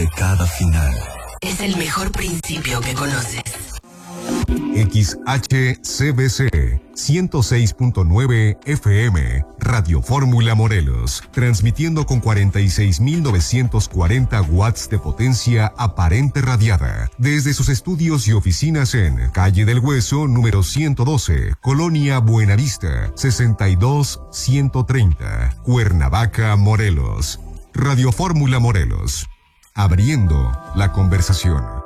de cada final. Es el mejor principio que conoces. XHCBC 106.9 FM, Radio Fórmula Morelos, transmitiendo con 46.940 watts de potencia aparente radiada, desde sus estudios y oficinas en Calle del Hueso, número 112, Colonia Buenavista, 62130, Cuernavaca, Morelos. Radio Fórmula Morelos, abriendo la conversación.